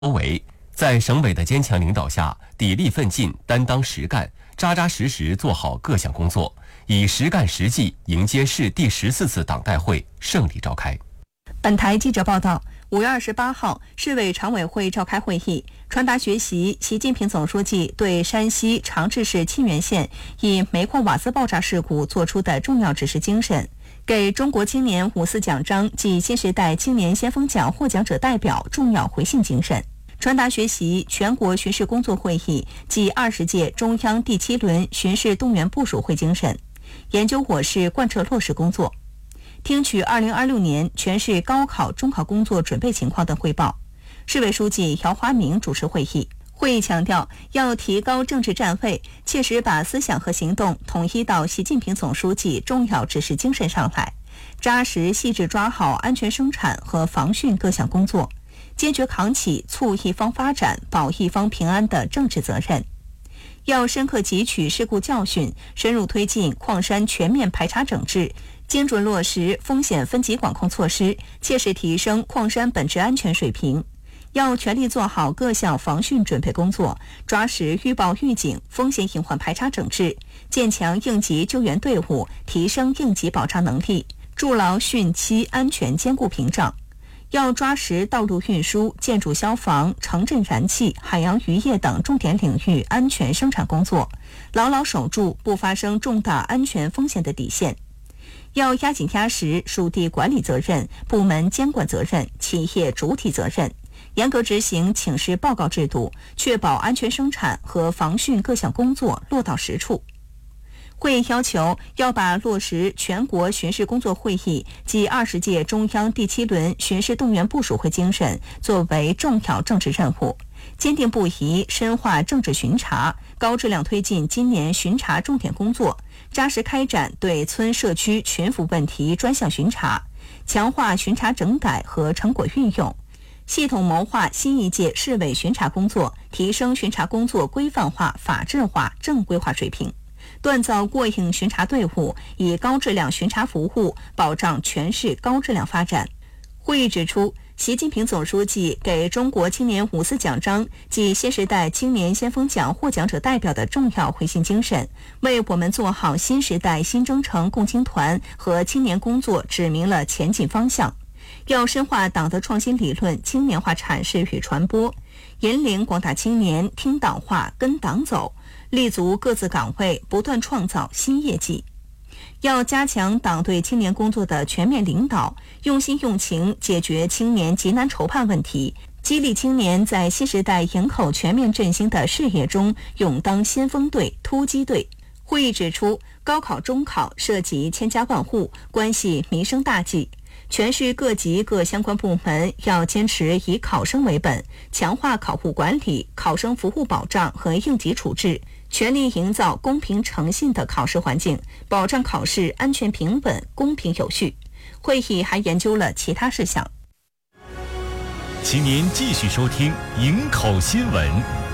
为在省委的坚强领导下，砥砺奋进，担当实干，扎扎实实做好各项工作，以实干实际迎接市第14次党代会胜利召开。 本台记者报道，5月28号，市委常委会召开会议，传达学习习近平总书记对山西长治市沁源县以煤矿瓦斯爆炸事故作出的重要指示精神，给中国青年5·4奖章暨新时代青年先锋奖获奖者代表重要回信精神。传达学习全国巡视工作会议暨20届中央第7轮巡视动员部署会精神，研究我市贯彻落实工作，听取2026年全市高考、中考工作准备情况等汇报。市委书记姚华明主持会议。会议强调，要提高政治站位，切实把思想和行动统一到习近平总书记重要指示精神上来，扎实细致抓好安全生产和防汛各项工作，坚决扛起促一方发展、保一方平安的政治责任。要深刻汲取事故教训，深入推进矿山全面排查整治，精准落实风险分级管控措施，切实提升矿山本质安全水平。要全力做好各项防汛准备工作，抓实预报预警、风险隐患排查整治，建强应急救援队伍，提升应急保障能力，筑牢汛期安全坚固屏障。要抓实道路运输、建筑消防、城镇燃气、海洋渔业等重点领域安全生产工作，牢牢守住不发生重大安全风险的底线。要压紧压实属地管理责任、部门监管责任、企业主体责任，严格执行请示报告制度，确保安全生产和防汛各项工作落到实处。会议要求要把落实全国巡视工作会议及20届中央第7轮巡视动员部署会精神作为重要政治任务，坚定不移深化政治巡查，高质量推进今年巡查重点工作，扎实开展对村社区群服问题专项巡查，强化巡查整改和成果运用，系统谋划新一届市委巡查工作，提升巡查工作规范化、法治化、正规化水平，锻造过硬巡查队伍，以高质量巡查服务保障全市高质量发展。会议指出，习近平总书记给中国青年5·4奖章暨新时代青年先锋奖获奖者代表的重要回信精神，为我们做好新时代新征程共青团和青年工作指明了前进方向。要深化党的创新理论青年化阐释与传播，引领广大青年听党话、跟党走，立足各自岗位，不断创造新业绩。要加强党对青年工作的全面领导，用心用情解决青年急难愁盼问题，激励青年在新时代营口全面振兴的事业中勇当先锋队、突击队。会议指出，高考、中考涉及千家万户，关系民生大计，全市各级各相关部门要坚持以考生为本，强化考务管理、考生服务保障和应急处置，全力营造公平诚信的考试环境，保障考试安全平稳、公平有序。会议还研究了其他事项。 请您继续收听营口新闻。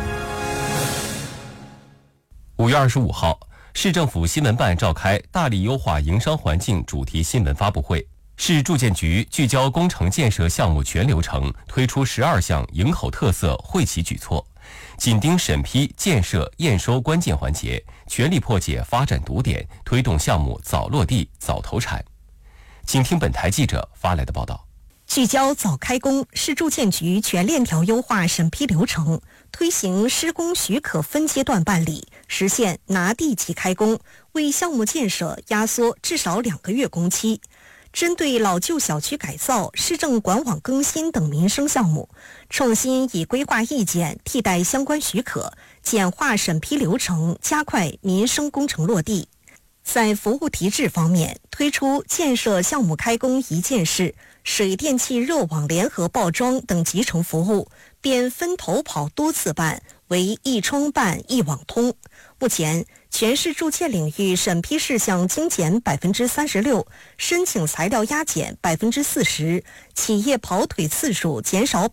5月25号，市政府新闻办召开大力优化营商环境主题新闻发布会。市住建局聚焦工程建设项目全流程，推出12项营口特色惠企举措，紧盯审批、建设、验收关键环节，全力破解发展堵点，推动项目早落地、早投产。请听本台记者发来的报道。 聚焦早开工，市住建局全链条优化审批流程，推行施工许可分阶段办理，实现拿地即开工，为项目建设压缩至少2个月工期。针对老旧小区改造、市政管网更新等民生项目，创新以规划意见替代相关许可，简化审批流程，加快民生工程落地。在服务提质方面，推出建设项目开工一件事、水电气热网联合报装等集成服务，变分头跑多次办为一窗办一网通。目前，全市住建领域审批事项精简36%，申请材料压减40%，企业跑腿次数减少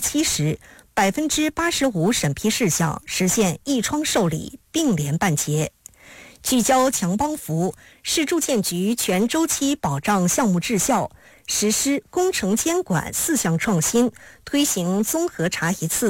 70%，85%审批事项实现一窗受理并联办结。聚焦强帮扶，市住建局全周期保障项目质效， 实施工程监管4项创新，推行综合查一次